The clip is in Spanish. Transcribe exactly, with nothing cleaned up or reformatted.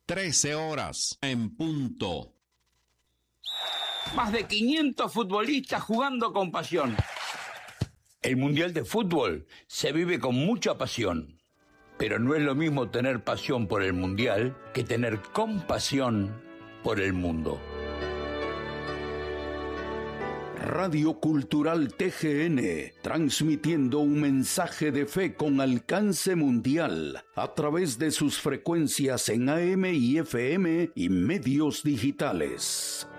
trece horas en punto. Más de quinientos futbolistas jugando con pasión. El Mundial de Fútbol se vive con mucha pasión. Pero no es lo mismo tener pasión por el Mundial que tener compasión por el mundo. Radio Cultural T G N, transmitiendo un mensaje de fe con alcance mundial a través de sus frecuencias en A M y F M y medios digitales.